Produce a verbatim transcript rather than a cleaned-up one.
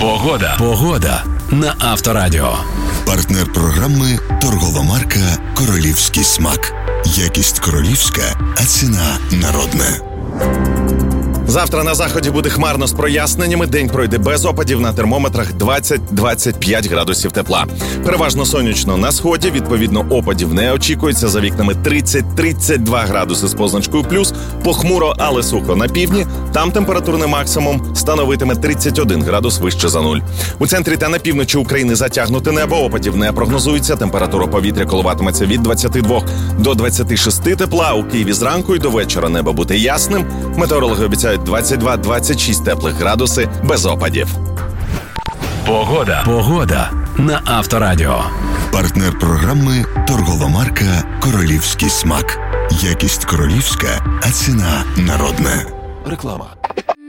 Погода. Погода на Авторадіо. Партнер програми торгова марка «Королівський смак». Якість королівська, а ціна народна. Завтра на заході буде хмарно з проясненнями. День пройде без опадів, на термометрах двадцять-двадцять п'ять градусів тепла. Переважно сонячно на сході, відповідно опадів не очікується. За вікнами тридцять-тридцять два градуси з позначкою плюс. Похмуро, але сухо на півдні. Там температурний максимум становитиме тридцять один градус вище за нуль. У центрі та на півночі України затягнуте небо, опадів не прогнозується. Температура повітря коливатиметься від двадцяти двох до двадцяти шести тепла. У Києві зранку і до вечора небо буде ясним. Метеорологи обіцяють двадцять два - двадцять шість теплих градуси без опадів. Погода. Погода на Авторадіо. Партнер програми торгова марка «Королівський смак». Якість королівська, а ціна народна. Реклама.